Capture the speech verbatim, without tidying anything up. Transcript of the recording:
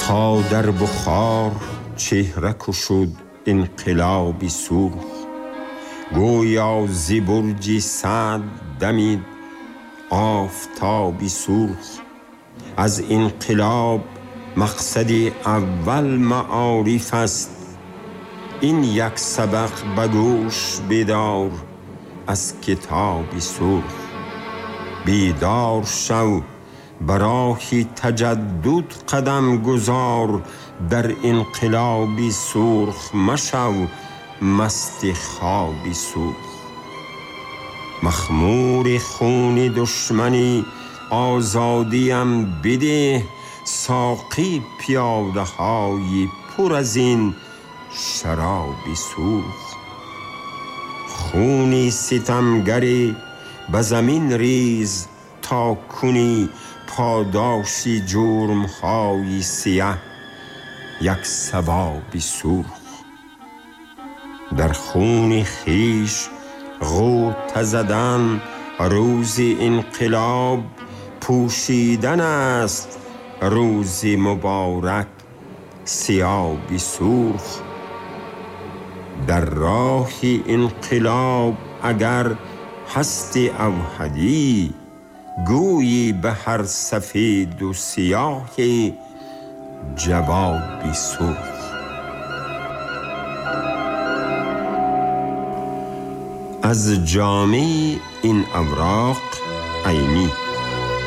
تا در بخار چهره کشد انقلابی سرخ. گویا ز برج سعد دمید آفتابی سرخ. از انقلاب مقصد اول معارف است، این یک سبق به گوش بدار از کتابی سرخ. بیدار شو براه تجدد قدم گذار، در انقلابی سرخ مشو مست خوابی سرخ. مخمور خون دشمنی آزادیم بده، ساقی پیاله های پر از این شرابی سرخ. خونی ستمگری به زمین ریز تا کنی پاداشی جرم های سیاه یک ثوابی سرخ. در خون خیش غوطه زدن روز انقلاب، پوشیدن است روز مبارک ثیابی سرخ. در راه انقلاب اگر هست اوحدی، گویی به هر سفید و سیاه جوابی سرخ. از جامعه این اوراق عینی.